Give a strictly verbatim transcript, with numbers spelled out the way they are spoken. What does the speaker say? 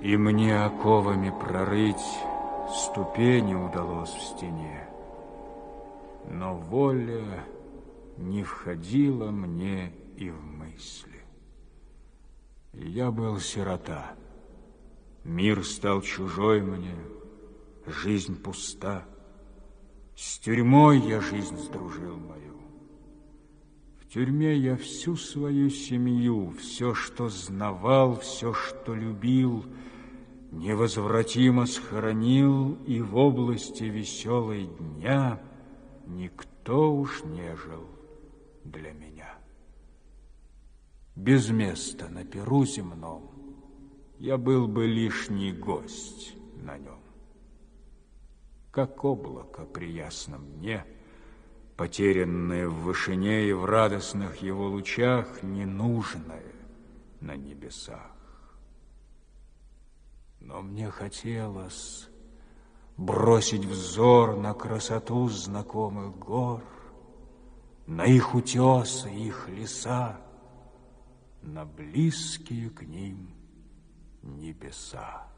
И мне оковами прорыть ступени удалось в стене, но воля не входила мне и в мысли. Я был сирота, мир стал чужой мне, жизнь пуста. С тюрьмой я жизнь сдружил мою. В тюрьме я всю свою семью, все, что знавал, все, что любил, невозвратимо схоронил, и в области веселой дня никто уж не жил для меня. Без места на перу земном я был бы лишний гость на нем. Как облако при ясном дне, потерянное в вышине и в радостных его лучах, ненужное на небесах. Но мне хотелось бросить взор на красоту знакомых гор, на их утесы, их леса, на близкие к ним небеса.